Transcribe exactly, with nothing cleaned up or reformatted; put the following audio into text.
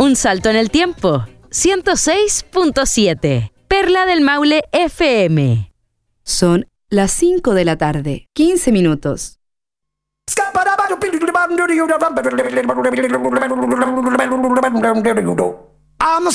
Un salto en el tiempo. ciento seis punto siete. Perla del Maule F M. Son las cinco de la tarde, quince minutos. I'm